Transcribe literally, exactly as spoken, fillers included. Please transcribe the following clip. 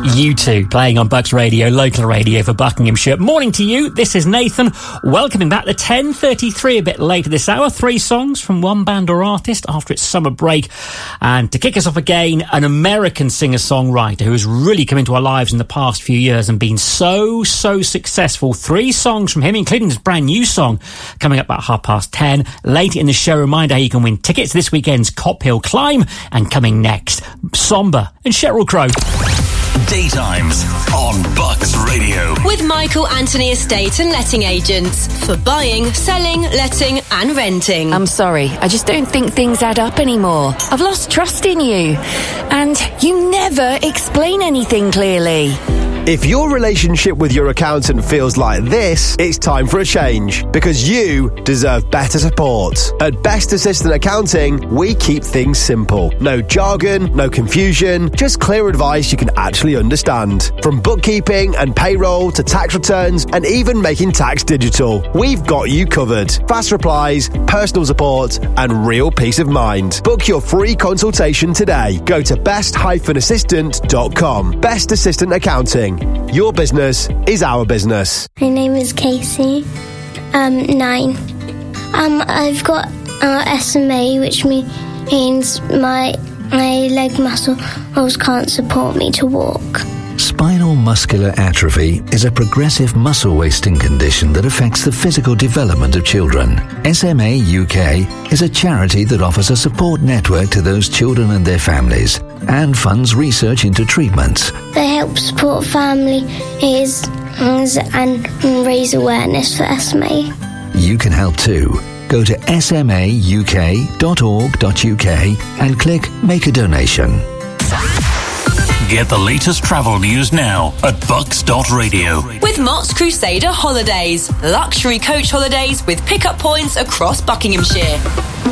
U two, playing on Bucks Radio, local radio for Buckinghamshire. Morning to you, this is Nathan, welcoming back the ten thirty-three a bit later this hour. Three songs from one band or artist after its summer break. And to kick us off again, an American singer-songwriter who has really come into our lives in the past few years and been so, so successful. Three songs from him, including this brand new song, coming up about half past ten. Later in the show, reminder how you can win tickets to this weekend's Cop Hill Climb. And coming next, Somber and Sheryl Crow. Daytimes on Bucks Radio. With Michael Anthony Estate and Letting Agents. For buying, selling, letting and renting. I'm sorry, I just don't think things add up anymore. I've lost trust in you. And you never explain anything clearly. If your relationship with your accountant feels like this, it's time for a change, because you deserve better support. At Best Assistant Accounting, we keep things simple. No jargon, no confusion, just clear advice you can actually understand. From bookkeeping and payroll to tax returns and even making tax digital, we've got you covered. Fast replies, personal support and real peace of mind. Book your free consultation today. Go to best dash assistant dot com. Best Assistant Accounting. Your business is our business. My name is Casey. Um, nine. Um, I've got uh, S M A, which means my my leg muscles can't support me to walk. Spinal muscular atrophy is a progressive muscle wasting condition that affects the physical development of children. S M A U K is a charity that offers a support network to those children and their families and funds research into treatments. They help support families and raise awareness for S M A. You can help too. Go to s m a u k dot org dot u k and click Make a Donation. Get the latest travel news now at bucks dot radio. With Mott's Crusader Holidays. Luxury coach holidays with pickup points across Buckinghamshire.